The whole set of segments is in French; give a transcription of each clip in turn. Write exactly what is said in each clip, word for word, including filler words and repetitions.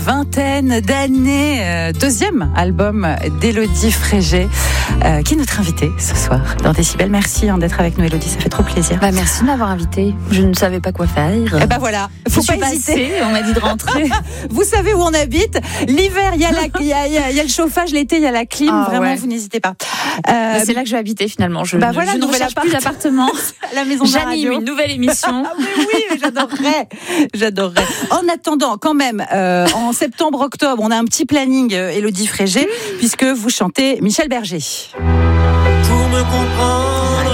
Vingtaine d'années, euh, deuxième album d'Élodie Frégé, euh, qui est notre invitée ce soir dans Décibel. Merci hein, d'être avec nous, Élodie, ça fait trop plaisir. Bah, merci de m'avoir invitée. Je ne savais pas quoi faire. Et bah voilà, faut je pas suis hésiter. Passée, on m'a dit de rentrer. Vous savez où on habite. L'hiver, il y, y, y, y a le chauffage, l'été, il y a la clim. Ah, Vraiment, ouais. vous n'hésitez pas. Euh, c'est là que je vais habiter finalement. Je, bah voilà, je ne recherche plus d'appartement. La maison de la radio. J'anime une nouvelle émission. Ah, mais oui, mais j'adorerais. J'adorerais. En attendant, quand même, euh, en septembre-octobre, on a un petit planning, euh, Élodie Frégé, mmh. puisque vous chantez Michel Berger. Pour me comprendre,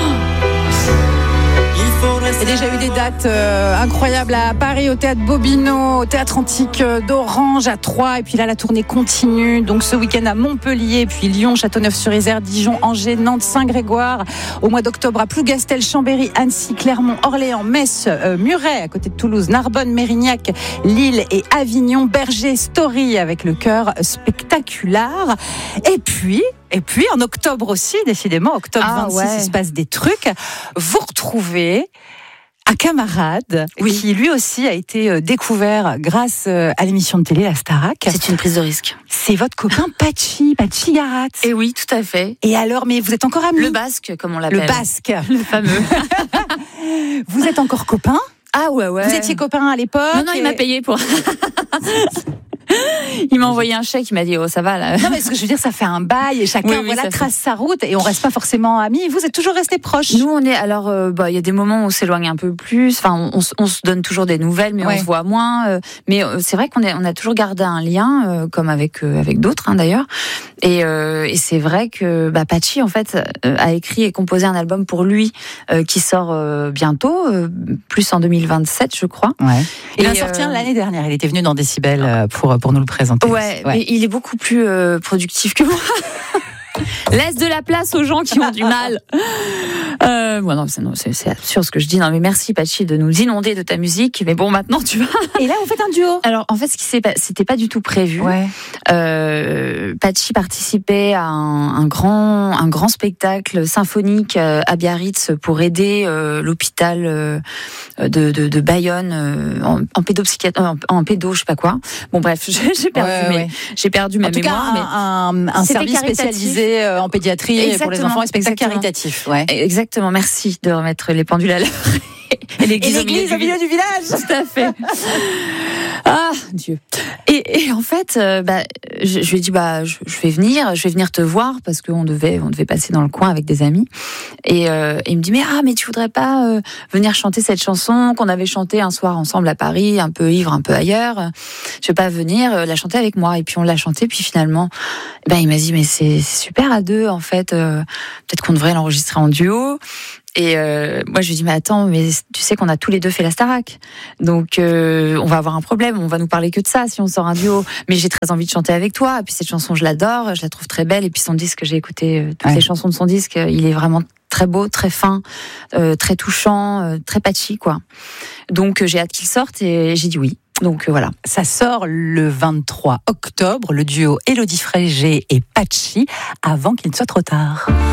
il faudrait. Il y a déjà eu des dates euh, incroyables à Paris, au Théâtre Bobino, au Théâtre Antique d'Orange, à Troyes, et puis là la tournée continue. Donc ce week-end à Montpellier, puis Lyon, Châteauneuf-sur-Isère, Dijon, Angers, Nantes, Saint-Grégoire. Au mois d'octobre à Plougastel, Chambéry, Annecy, Clermont, Orléans, Metz, euh, Muret, à côté de Toulouse, Narbonne, Mérignac, Lille et Avignon. Berger Story avec le chœur spectaculaire. Et puis... Et puis, en octobre aussi, décidément, octobre ah, vingt-six, ouais. il se passe des trucs. Vous retrouvez un camarade oui. qui, lui aussi, a été découvert grâce à l'émission de télé, la Starac. C'est une prise de risque. C'est votre copain Patchi, Patchi Garat. Et oui, tout à fait. Et alors, mais vous êtes encore amis? Le basque, comme on l'appelle. Le basque. Le fameux. Vous êtes encore copains? Ah ouais, ouais. Vous étiez copains à l'époque? Non, non, et... il m'a payé pour... Il m'a envoyé un chèque, il m'a dit oh ça va là. Non mais ce que je veux dire, ça fait un bail et chacun oui, oui, voilà trace fait. sa route et on reste pas forcément amis. Vous êtes toujours restés proches. Nous on est alors euh, bah il y a des moments où on s'éloigne un peu plus. Enfin on, on, on se donne toujours des nouvelles, mais ouais. on se voit moins. Euh, mais euh, c'est vrai qu'on est on a toujours gardé un lien euh, comme avec euh, avec d'autres hein, d'ailleurs. Et, euh, et c'est vrai que bah, Patchi en fait euh, a écrit et composé un album pour lui euh, qui sort euh, bientôt, euh, plus en deux mille vingt-sept je crois. Ouais. Il et a sorti euh, l'année dernière. Il était venu dans Décibel euh, pour pour nous le présenter. Ouais. Ouais, mais il est beaucoup plus euh, productif que moi. Laisse de la place aux gens qui ont du mal. Euh, bon, non, c'est, non, c'est, c'est absurde ce que je dis. Non, mais merci Patchi de nous inonder de ta musique. Mais bon, maintenant tu vas. Et là, vous faites un duo. Alors, en fait, ce qui s'est, c'était pas du tout prévu. Ouais. Euh, Patchi participait à un, un grand, un grand spectacle symphonique à Biarritz pour aider euh, l'hôpital euh, de, de, de Bayonne euh, en, en pédopsychiatrie, en, en pédo, je sais pas quoi. Bon, bref, j'ai, j'ai perdu, ouais, mes, ouais. j'ai perdu ma en tout mémoire. Cas, un, mais un, un service spécialisé en pédiatrie exactement, pour les enfants et spectacle caritatif. Ouais. Exactement, merci de remettre les pendules à l'heure. Et l'église, et l'église au, milieu au milieu du village. Tout à fait. Ah, Dieu. Et, et en fait, euh, bah, je, je lui ai dit, bah, je, je vais venir, je vais venir te voir parce qu'on devait, on devait passer dans le coin avec des amis. Et, euh, et il me dit, mais ah, mais tu voudrais pas euh, venir chanter cette chanson qu'on avait chantée un soir ensemble à Paris, un peu ivre, un peu ailleurs. Je vais pas venir euh, la chanter avec moi. Et puis on l'a chantée, puis finalement, ben il m'a dit, mais c'est, c'est super à deux en fait. Euh, peut-être qu'on devrait l'enregistrer en duo. Et euh, moi je lui dis mais attends mais tu sais qu'on a tous les deux fait la Starac donc euh, on va avoir un problème, on va nous parler que de ça si on sort un duo, mais j'ai très envie de chanter avec toi et puis cette chanson je l'adore, je la trouve très belle et puis son disque, j'ai écouté euh, toutes ouais. les chansons de son disque, il est vraiment très beau, très fin, euh, très touchant, euh, très patchy quoi. Donc euh, j'ai hâte qu'il sorte et j'ai dit oui. Donc euh, voilà. Ça sort le vingt-trois octobre, le duo Élodie Frégé et Patchi, avant qu'il ne soit trop tard.